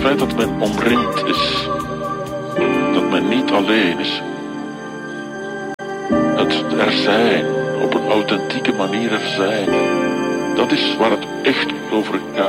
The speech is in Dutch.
feit dat men omringd is. Dat men niet alleen is. Het er zijn, op een authentieke manier er zijn. Dat is waar het echt over gaat.